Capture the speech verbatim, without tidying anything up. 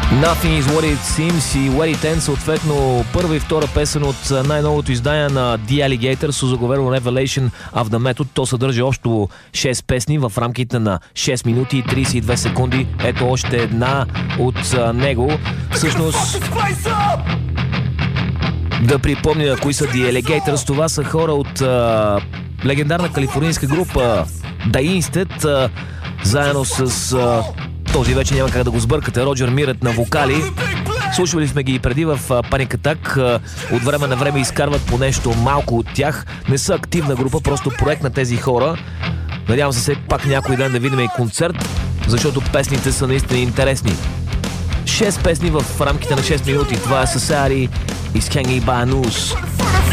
Nothing is what it seems и What It Ends, съответно първа и втора песен от най-новото издание на The Alligator с заговено Revelation of the Method. То съдържа общо шест песни в рамките на шест минути и трийсет и две секунди. Ето още една от него. Всъщност, да припомня кои са The Alligators. Това са хора от а, легендарна калифорнийска група The Insted, а, заедно с... А, този вече няма как да го сбъркате, Роджер Мирът на вокали. Слушали сме ги и преди в Panic Attack. От време на време изкарват по нещо малко от тях. Не са активна група, просто проект на тези хора. Надявам се все пак някой ден да видим и концерт, защото песните са наистина интересни. шест песни в рамките на шест минути. Това е Society и Skangy Banus.